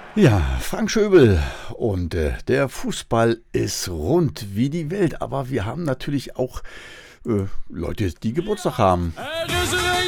Ja, Frank Schöbel und der Fußball ist rund wie die Welt, aber wir haben natürlich auch Leute, die Geburtstag haben.